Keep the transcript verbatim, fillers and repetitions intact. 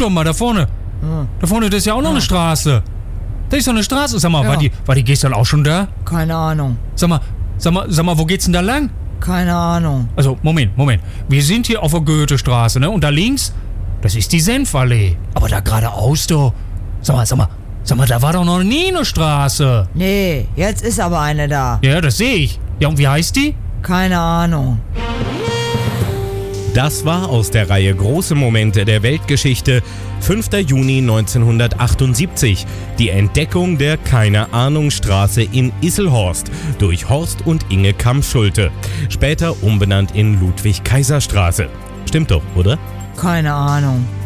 doch mal, da vorne. Hm. Da vorne, das ist ja auch noch Ah. eine Straße. Da ist doch eine Straße. Sag mal, Ja. war, die, war die gestern auch schon da? Keine Ahnung. Sag mal, sag mal, sag mal, wo geht's denn da lang? Keine Ahnung. Also, Moment, Moment. Wir sind hier auf der Goethestraße, ne? Und da links, das ist die Senfallee. Aber da geradeaus, doch. Sag mal, sag mal, sag mal, da war doch noch nie eine Straße. Nee, jetzt ist aber eine da. Ja, das sehe ich. Ja, und wie heißt die? Keine Ahnung. Das war aus der Reihe Große Momente der Weltgeschichte, fünfter Juni neunzehnhundertachtundsiebzig, die Entdeckung der Keine-Ahnung-Straße in Isselhorst durch Horst und Inge Kamm-Schulte, später umbenannt in Ludwig-Kaiser-Straße. Stimmt doch, oder? Keine Ahnung.